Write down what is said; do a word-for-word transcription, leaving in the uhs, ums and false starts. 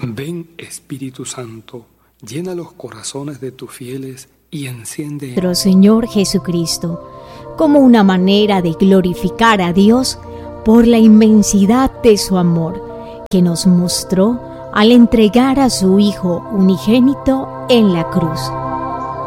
Ven, Espíritu Santo, llena los corazones de tus fieles y enciende nuestro Señor Jesucristo, como una manera de glorificar a Dios por la inmensidad de su amor que nos mostró al entregar a su Hijo unigénito en la cruz.